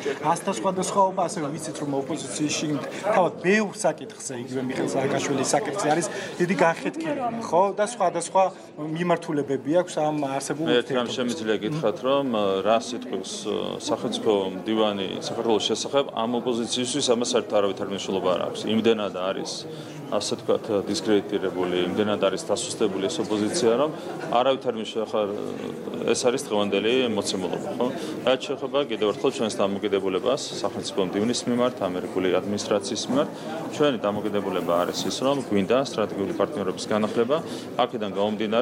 ასთა სხვადასხვაობა, ასევე ვიცით რომ ოპოზიციის შიგნით თავად ბევრ საკითხზე იგივე მიხეილ სააკაშვილის საკითხზე არის დიდი განხეთქილება, ხო? და სხვადასხვა მიმართულებები აქვს ამ არსებულ ურთიერთობებს. შემიძლია გითხრათ, რომ რა სიტყვის სახელმწიფო მდივანი საქართველოს შესახებ ამ ოპოზიციისთვის ამას საერთოდ არავითარ მნიშვნელობა არ აქვს. იმდენად არის ასე თქვათ დისკრედიტირებული, იმდენად არის დასუსტებული ეს ოპოზიცია, რომ არავითარ მნიშვნელობა ეს არის დღევანდელი მოცემულობა, ხო? რაც შეეხება კიდევ ერთხელ ჩვენს დამოკიდებულებას სახელმწიფო მდივნის მიმართ, ამერიკული ადმინისტრაციის მიმართ, ჩვენი დამოკიდებულება არის ის, რომ გვინდა სტრატეგიული პარტნიორობის განახლება, აქედან გამომდინარე